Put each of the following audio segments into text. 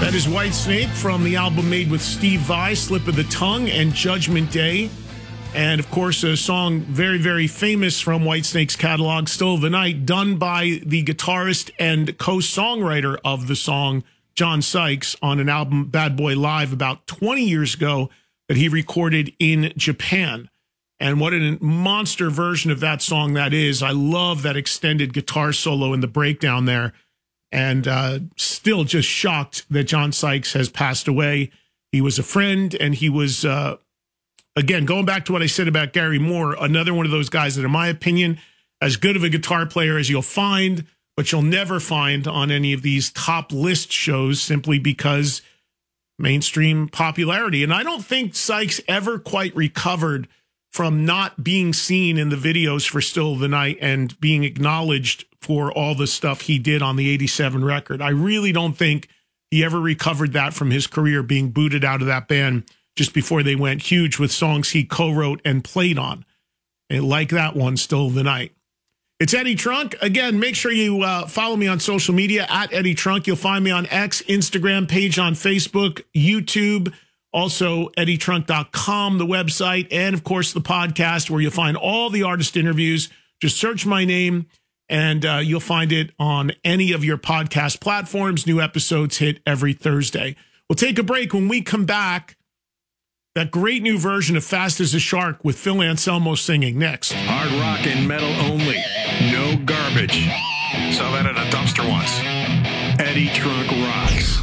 That is Whitesnake from the album made with Steve Vai, Slip of the Tongue and Judgment Day. And, of course, a song very, very famous from Whitesnake's catalog, Still of the Night, done by the guitarist and co-songwriter of the song, John Sykes, on an album, Bad Boy Live, about 20 years ago that he recorded in Japan. And what a monster version of that song that is. I love that extended guitar solo in the breakdown there. And still just shocked that John Sykes has passed away. He was a friend, and he was, again, going back to what I said about Gary Moore, another one of those guys that, in my opinion, as good of a guitar player as you'll find, but you'll never find on any of these top list shows simply because mainstream popularity. And I don't think Sykes ever quite recovered from not being seen in the videos for Still of the Night and being acknowledged for all the stuff he did on the 87 record. I really don't think he ever recovered that from his career, being booted out of that band just before they went huge with songs he co-wrote and played on. And like that one, Still of the Night. It's Eddie Trunk. Again, make sure you follow me on social media at Eddie Trunk. You'll find me on X, Instagram, page on Facebook, YouTube, also eddietrunk.com, the website, and, of course, the podcast where you'll find all the artist interviews. Just search my name, and you'll find it on any of your podcast platforms. New episodes hit every Thursday. We'll take a break. When we come back, that great new version of Fast as a Shark with Phil Anselmo singing next. Hard rock and metal only. No garbage. Saw that at a dumpster once. Eddie Trunk rocks.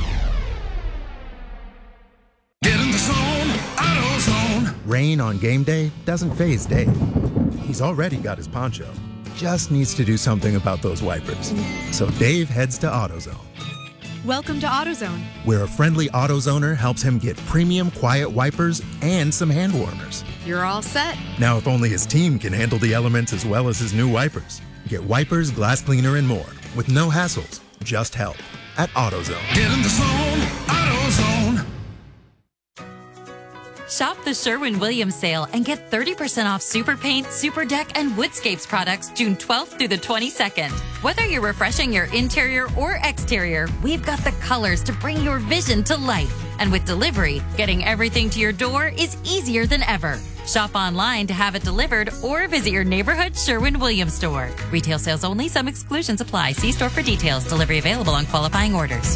Get in the zone, AutoZone. Rain on game day doesn't faze Dave. He's already got his poncho. Just needs to do something about those wipers. So Dave heads to AutoZone. Welcome to AutoZone, where a friendly AutoZoner helps him get premium quiet wipers and some hand warmers. You're all set. Now, if only his team can handle the elements as well as his new wipers. Get wipers, glass cleaner, and more with no hassles, just help at AutoZone. Get in the zone, AutoZone. Shop the Sherwin-Williams sale and get 30% off Super Paint, Super Deck, and Woodscapes products June 12th through the 22nd. Whether you're refreshing your interior or exterior, we've got the colors to bring your vision to life. And with delivery, getting everything to your door is easier than ever. Shop online to have it delivered or visit your neighborhood Sherwin-Williams store. Retail sales only. Some exclusions apply. See store for details. Delivery available on qualifying orders.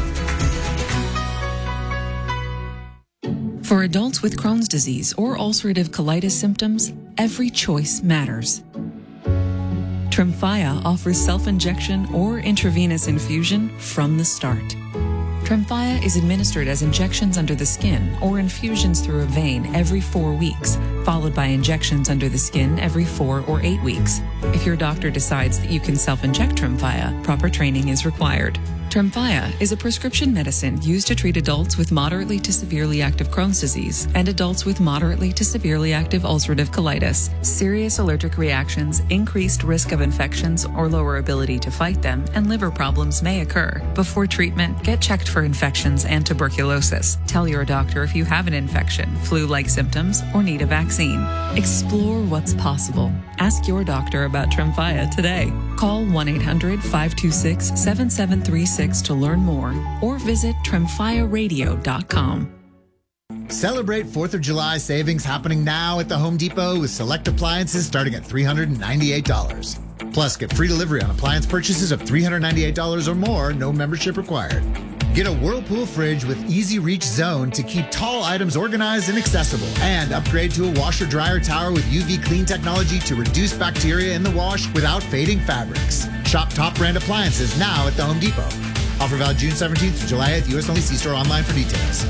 For adults with Crohn's disease or ulcerative colitis symptoms, every choice matters. Tremfya offers self-injection or intravenous infusion from the start. Tremfya is administered as injections under the skin or infusions through a vein every 4 weeks, followed by injections under the skin every 4 or 8 weeks. If your doctor decides that you can self-inject Tremfya, proper training is required. Tremfya is a prescription medicine used to treat adults with moderately to severely active Crohn's disease and adults with moderately to severely active ulcerative colitis. Serious allergic reactions, increased risk of infections or lower ability to fight them, and liver problems may occur. Before treatment, get checked for infections and tuberculosis. Tell your doctor if you have an infection, flu-like symptoms, or need a vaccine. Explore what's possible. Ask your doctor about Tremfya today. Call 1-800-526-7736 to learn more or visit tremfyaradio.com. Celebrate 4th of July savings happening now at the Home Depot with select appliances starting at $398. Plus, get free delivery on appliance purchases of $398 or more, no membership required. Get a Whirlpool fridge with Easy Reach Zone to keep tall items organized and accessible. And upgrade to a washer-dryer tower with UV clean technology to reduce bacteria in the wash without fading fabrics. Shop top brand appliances now at the Home Depot. Offer valid June 17th to July 8th. U.S. only. See store online for details.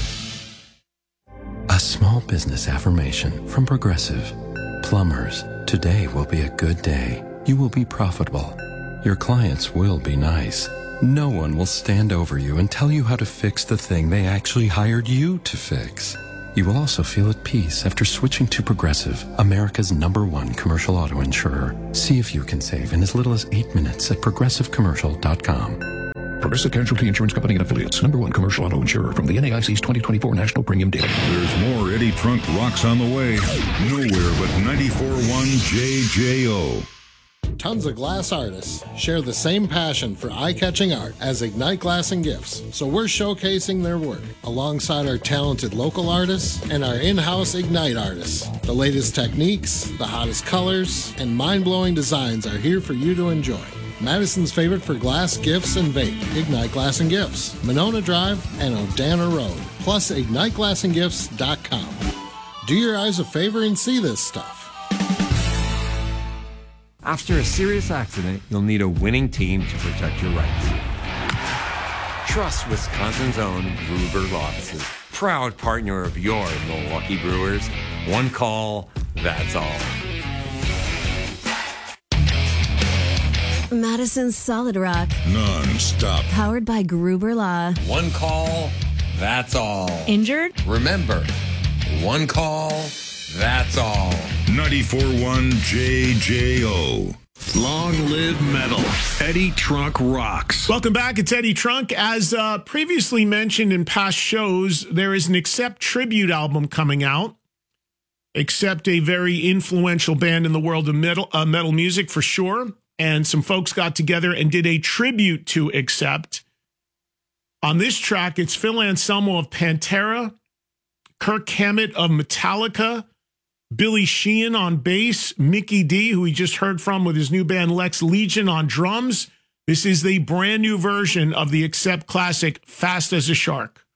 A small business affirmation from Progressive. Plumbers, today will be a good day. You will be profitable. Your clients will be nice. No one will stand over you and tell you how to fix the thing they actually hired you to fix. You will also feel at peace after switching to Progressive, America's #1 commercial auto insurer. See if you can save in as little as 8 minutes at progressivecommercial.com. Progressive Casualty Insurance Company and Affiliates, #1 commercial auto insurer from the NAIC's 2024 National Premium Data. There's more Eddie Trunk rocks on the way. Nowhere but 94.1 JJO. Tons of glass artists share the same passion for eye-catching art as Ignite Glass and Gifts, so we're showcasing their work alongside our talented local artists and our in-house Ignite artists. The latest techniques, the hottest colors, and mind-blowing designs are here for you to enjoy. Madison's favorite for glass, gifts, and vape, Ignite Glass and Gifts, Monona Drive and Odana Road, plus IgniteGlassandGifts.com. Do your eyes a favor and see this stuff. After a serious accident, you'll need a winning team to protect your rights. Trust Wisconsin's own Gruber Law Offices, proud partner of your Milwaukee Brewers. One call, that's all. Madison's Solid Rock. Non-stop. Powered by Gruber Law. One call, that's all. Injured? Remember, one call, that's all. 94.1 JJO. Long live metal. Eddie Trunk rocks. Welcome back. It's Eddie Trunk. As previously mentioned in past shows, there is an Accept tribute album coming out. Accept, a very influential band in the world of metal music for sure. And some folks got together and did a tribute to Accept. On this track, it's Phil Anselmo of Pantera, Kirk Hammett of Metallica, Billy Sheehan on bass, Mickey D, who we just heard from with his new band Lex Legion on drums. This is the brand new version of the Accept classic, Fast as a Shark.